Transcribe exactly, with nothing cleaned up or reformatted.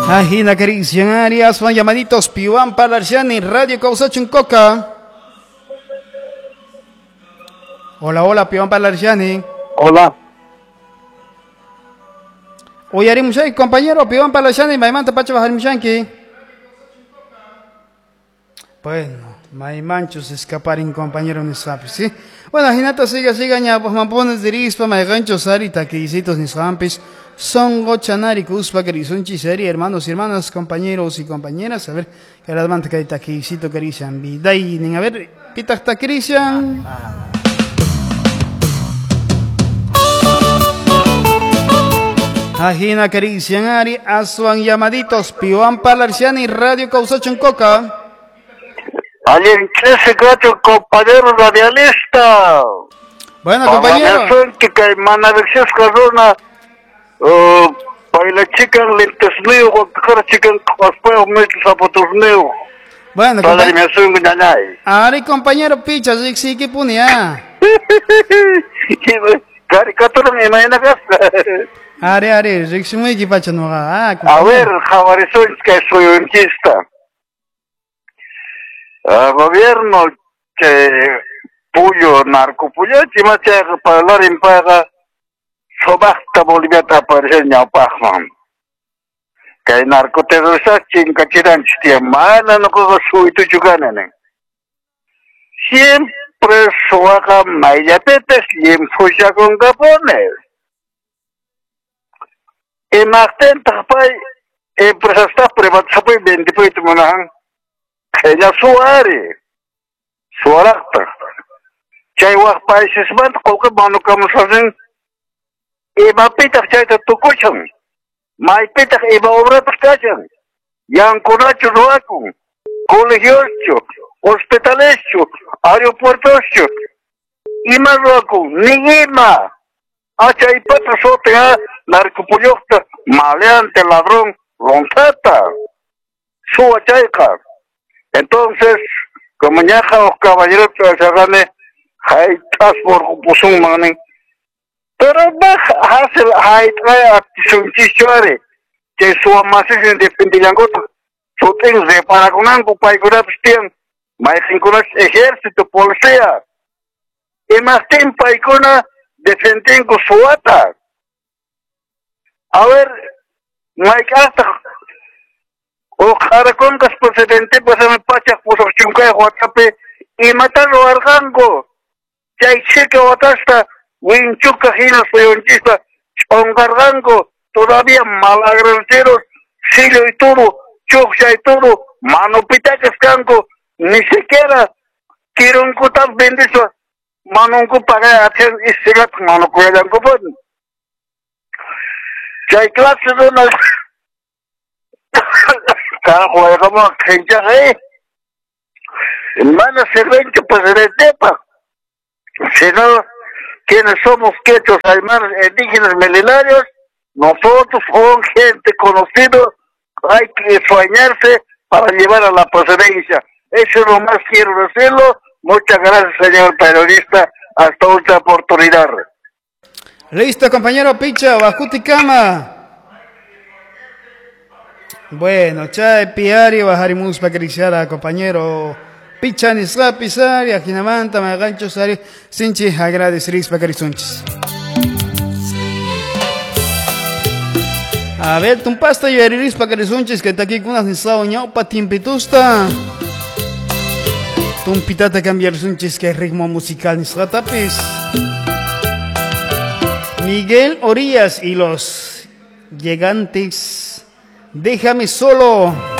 Ajina Cristian Arias, van llamaditos Piwan Palarciani, Radio Causachun Coca. Hola, hola, Piwan Palarciani. Hola. Hoy harimos compañero Piwan Palarciani, Maimanta Pacha Bajarimshanki. Bueno, Maimanchos escapar en compañero Nisapis, ¿sí? Bueno, Jinata siga, siga, ña, pues mampones de rispa, Maiganchos Sarita, quisitos Nisampis. Son gochanari cuspa carisunchi serie, hermanos y hermanas, compañeros y compañeras. A ver, que las manta que taquisito carician vidainen. A ver, pitas taquirician. Ajina carician ari, asuan llamaditos, Piwan Palarciani, Radio Causachun Coca. Alguien trece cuatro compañero radialista. Bueno, compañero. Que que manavexes corona. Uh, para la chica lentes neo, cualquier chica cosplay metes zapatos neo. Bueno, compañero. Ari compañero picha, sí, sí que punía. Caricatura me imagina que Ari, Ari, Rixi muy equipacha no va. A ver, Javarizón, que soy un chista. El gobierno que puyo narcopuyo, chimache para hablar en paga. Sobasta Bolivia aparece ñaupajman. Kay narcoterrorista chinkachiran chtia mana no ko suitu chuganen. Siempre suaga mayapetes limpio con gapones. Y más tenta pai empresas está privada pai vendi pai tumunan. Ella suare. Suarata. Chay wa países band ko ko manu kamusasen. Iba pitak chay tukuchan. May pitak iba obra taskajan. Yang kunacho roakun. Colegios, hospitales, aeropuertos. Ima roakun. Nigima. Hacha y pata sotea. Narcopuyokta. Maleante, ladrón. Ronzata. Sua chayka. Entonces, como ñaja los caballeros de Serrane. Hay transport pusung manen. Pero hasil hay trae a sunchichore que su amase se defendían goto su tengo de para con algo para curar bien más con ejército policía y más tiempo hay con defender con su ata a ver no hay hasta o cara con gas presidente pues me pacha pues chunca WhatsApp y matarlo al gango ya hice que hasta Winchuca Gina Soyonchista, Chongargango, todavía malagranceros, Silio y todo, Chuxa y todo, Mano Pitaques Cango, ni siquiera quiero un cutas bendizo, Mano un cupaga hacen y sigat, Mano cuidan cupón. Ya hay clases de una. Carajo, es como que ya sé. Hermana se ven que pues de tepa. Si no. Quienes somos quechos, aymaras, indígenas, milenarios, nosotros somos gente conocida, hay que soñarse para llevar a la procedencia. Eso nomás quiero decirlo. Muchas gracias, señor periodista. Hasta otra oportunidad. Listo, compañero Picha, Bajuti Cama. Bueno, chay, piari, bajarimus para acariciar a compañero Picha Nisla Pisari, Ajinamanta, Magancho Sari, Sinchi, agradeceris Pacarizunchis. A ver, tumpasta y ariris Pacarizunchis, que está aquí con unas Nisla Oñaupa, Timpitusta. Tumpitata cambiar sunchis, que ritmo musical Nisla Tapis. Miguel Orías y los Gigantes. Déjame solo.